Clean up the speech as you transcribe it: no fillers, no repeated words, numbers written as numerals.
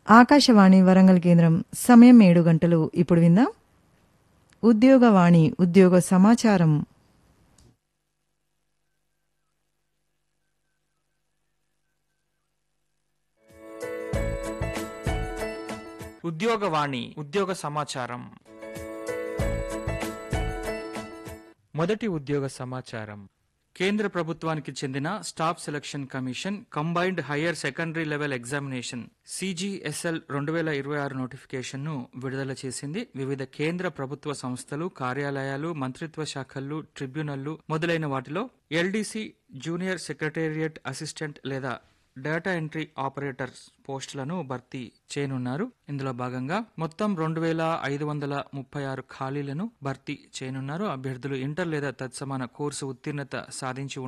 ఆకాశవాణి వరంగల్ కేంద్రం సమయం 7 గంటలు. ఇప్పుడు విందాం ఉద్యోగవాణి ఉద్యోగ సమాచారం. ఉద్యోగవాణి ఉద్యోగ సమాచారం. మొదటి ఉద్యోగ సమాచారం. కేంద్ర ప్రభుత్వానికి చెందిన staff selection commission combined higher secondary level examination CGSL 2026 నోటిఫికేషన్ను విడుదల చేసింది. వివిధ కేంద్ర ప్రభుత్వ సంస్థలు, కార్యాలయాలు, మంత్రిత్వ శాఖలు, ట్రిబ్యునళ్లు మొదలైన వాటిలో LDC జూనియర్ సెక్రటేరియట్ అసిస్టెంట్ లేదా డేటా ఎంట్రీ ఆపరేటర్స్ పోస్టులను భర్తీ చేయనున్నారు. ఇందులో భాగంగా మొత్తం 2536 ఖాళీలను భర్తీ చేయనున్నారు. అభ్యర్థులు ఇంటర్ లేదా తత్సమాన కోర్సు ఉత్తీర్ణత సాధించి